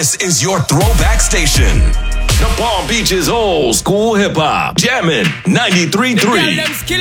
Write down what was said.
This is your throwback station. The Palm Beach's old school hip hop. Jammin' 93.3.